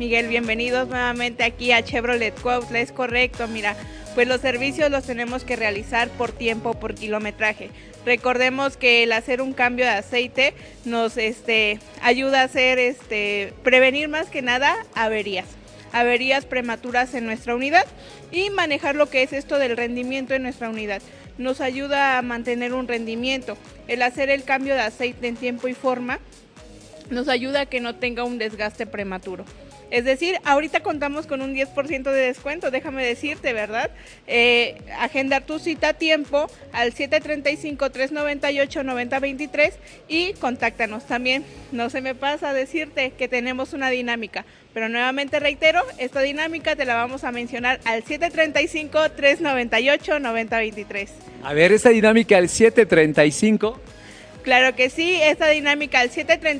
Miguel, bienvenidos nuevamente aquí a Chevrolet Cuautla. Es correcto, mira, pues los servicios los tenemos que realizar por tiempo, por kilometraje. Recordemos que el hacer un cambio de aceite nos ayuda a hacer prevenir más que nada averías prematuras en nuestra unidad y manejar lo que es esto del rendimiento en nuestra unidad. Nos ayuda a mantener un rendimiento. El hacer el cambio de aceite en tiempo y forma nos ayuda a que no tenga un desgaste prematuro. Es decir, ahorita contamos con un 10% de descuento, déjame decirte, ¿verdad? Agendar tu cita a tiempo al 735-398-9023 y contáctanos también. No se me pasa decirte que tenemos una dinámica, pero nuevamente reitero, esta dinámica te la vamos a mencionar al 735-398-9023. A ver, esta dinámica al 735... Claro que sí, esta dinámica al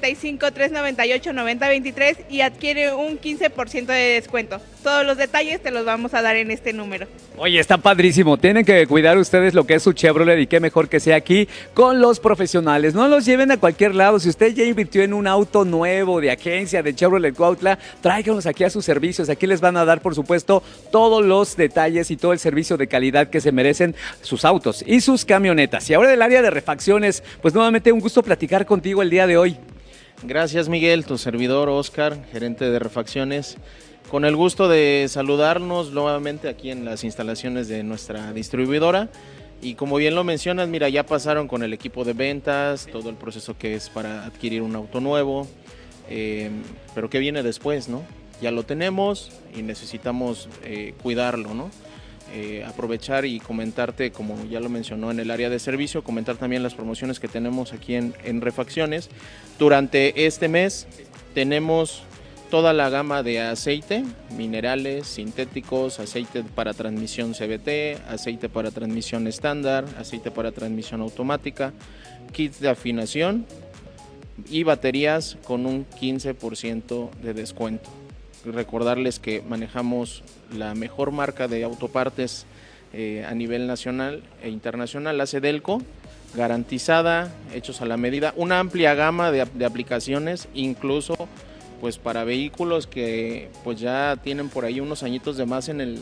735-398-9023 y adquiere un 15% de descuento. Todos los detalles te los vamos a dar en este número. Oye, está padrísimo. Tienen que cuidar ustedes lo que es su Chevrolet y qué mejor que sea aquí con los profesionales. No los lleven a cualquier lado. Si usted ya invirtió en un auto nuevo de agencia de Chevrolet Cuautla, tráiganlos aquí a sus servicios. Aquí les van a dar, por supuesto, todos los detalles y todo el servicio de calidad que se merecen sus autos y sus camionetas. Y ahora del área de refacciones, pues nuevamente un gusto platicar contigo el día de hoy. Gracias, Miguel, tu servidor Oscar, gerente de refacciones. Con el gusto de saludarnos nuevamente aquí en las instalaciones de nuestra distribuidora. Y como bien lo mencionas, mira, ya pasaron con el equipo de ventas, todo el proceso que es para adquirir un auto nuevo. Pero ¿qué viene después, no? Ya lo tenemos y necesitamos cuidarlo, ¿no? Aprovechar y comentarte, como ya lo mencionó en el área de servicio, comentar también las promociones que tenemos aquí en Refacciones. Durante este mes tenemos toda la gama de aceite, minerales, sintéticos, aceite para transmisión CVT, aceite para transmisión estándar, aceite para transmisión automática, kits de afinación y baterías con un 15% de descuento. Recordarles que manejamos la mejor marca de autopartes a nivel nacional e internacional, la Cedelco, garantizada, hechos a la medida, una amplia gama de aplicaciones, incluso pues para vehículos que pues ya tienen por ahí unos añitos de más en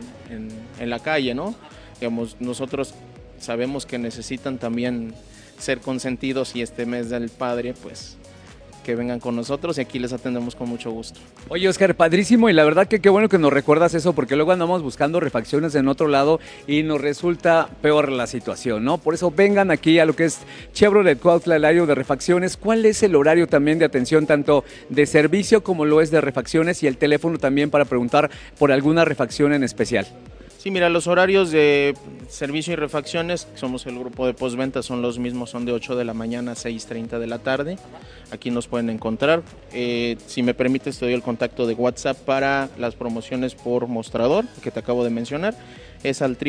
la calle, ¿no? Digamos, nosotros sabemos que necesitan también ser consentidos y este mes del padre, pues que vengan con nosotros y aquí les atendemos con mucho gusto. Oye, Oscar, padrísimo, y la verdad que qué bueno que nos recuerdas eso, porque luego andamos buscando refacciones en otro lado y nos resulta peor la situación, ¿no? Por eso vengan aquí a lo que es Chevrolet Cuautla, el área de refacciones. ¿Cuál es el horario también de atención, tanto de servicio como lo es de refacciones, y el teléfono también para preguntar por alguna refacción en especial? Sí, mira, los horarios de servicio y refacciones, somos el grupo de postventa, son los mismos, son de 8 de la mañana a 6:30 de la tarde. Aquí nos pueden encontrar. Si me permites, te doy el contacto de WhatsApp para las promociones por mostrador que te acabo de mencionar. Es al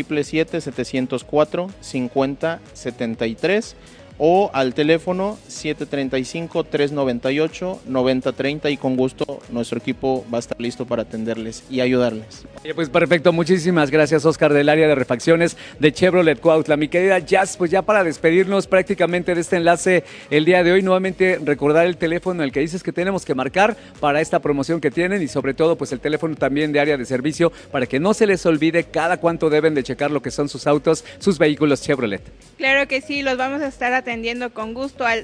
777-704-5073 o al teléfono 735-398-9030 y con gusto nuestro equipo va a estar listo para atenderles y ayudarles. Pues perfecto, muchísimas gracias, Oscar, del área de refacciones de Chevrolet Cuautla. Mi querida Jazz, pues ya para despedirnos prácticamente de este enlace el día de hoy, nuevamente recordar el teléfono el que dices que tenemos que marcar para esta promoción que tienen, y sobre todo pues el teléfono también de área de servicio para que no se les olvide cada cuánto deben de checar lo que son sus autos, sus vehículos Chevrolet. Claro que sí, los vamos a estar atendiendo con gusto al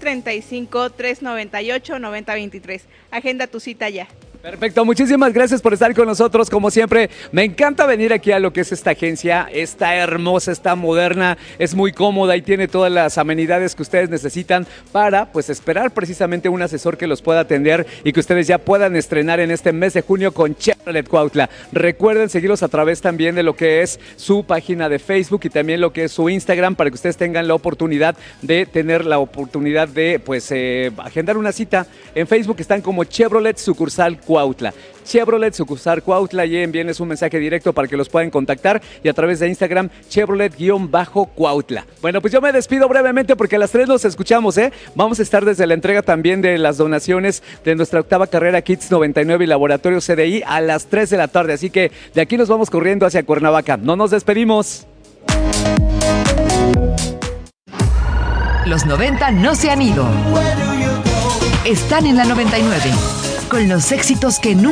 735-398-9023. Agenda tu cita ya. Perfecto, muchísimas gracias por estar con nosotros, como siempre. Me encanta venir aquí a lo que es esta agencia. Está hermosa, está moderna, es muy cómoda y tiene todas las amenidades que ustedes necesitan para pues esperar precisamente un asesor que los pueda atender y que ustedes ya puedan estrenar en este mes de junio con Chevrolet Cuautla. Recuerden seguirlos a través también de lo que es su página de Facebook y también lo que es su Instagram, para que ustedes tengan la oportunidad de pues agendar una cita. En Facebook están como Chevrolet Sucursal Cuautla. Chevrolet Sucursal Cuautla, y envíenles un mensaje directo para que los puedan contactar, y a través de Instagram Chevrolet-Cuautla. Bueno, pues yo me despido brevemente porque a las 3 nos escuchamos, ¿eh? Vamos a estar desde la entrega también de las donaciones de nuestra octava carrera Kids 99 y Laboratorio CDI a las 3 de la tarde, así que de aquí nos vamos corriendo hacia Cuernavaca. No nos despedimos. Los 90 no se han ido. Están en la 99, con los éxitos que nunca